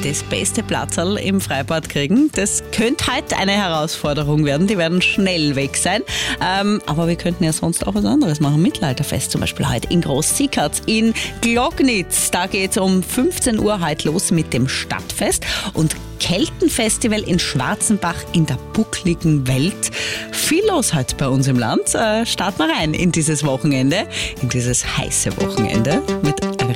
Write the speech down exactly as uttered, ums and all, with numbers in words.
das beste Platzerl im Freibad kriegen. Das könnte heute eine Herausforderung werden. Die werden schnell weg sein. Ähm, aber wir könnten ja sonst auch was anderes machen. Mittelalterfest zum Beispiel heute in Groß-Siekatz, in Glognitz. Da geht es um fünfzehn Uhr heute los mit dem Stadtfest. Und Keltenfestival in Schwarzenbach in der buckligen Welt. Viel los heute bei uns im Land. Äh, starten wir rein in dieses Wochenende, in dieses heiße Wochenende mit